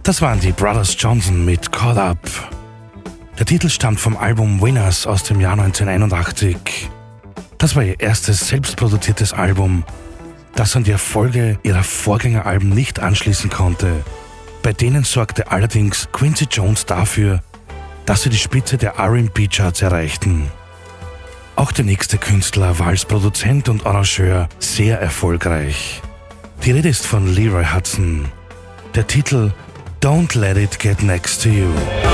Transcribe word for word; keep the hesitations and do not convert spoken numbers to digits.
Das waren die Brothers Johnson mit Caught Up. Der Titel stammt vom Album Winners aus dem Jahr neunzehnhunderteinundachtzig. Das war ihr erstes selbstproduziertes Album, das an die Erfolge ihrer Vorgängeralben nicht anschließen konnte. Bei denen sorgte allerdings Quincy Jones dafür, dass sie die Spitze der R and B-Charts erreichten. Auch der nächste Künstler war als Produzent und Arrangeur sehr erfolgreich. Die Rede ist von Leroy Hudson. Der Titel Don't Let It Get Next to You.